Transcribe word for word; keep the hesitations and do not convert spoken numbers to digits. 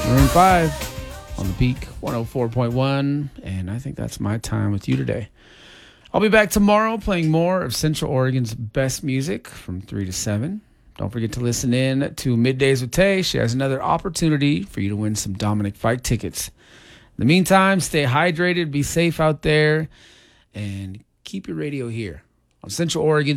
Maroon five on the Peak one oh four point one, and I think that's my time with you today. I'll be back tomorrow playing more of Central Oregon's best music from three to seven. Don't forget to listen in to Middays with Tay. She has another opportunity for you to win some Dominic Fike tickets. In the meantime, stay hydrated, be safe out there, and keep your radio here on Central Oregon's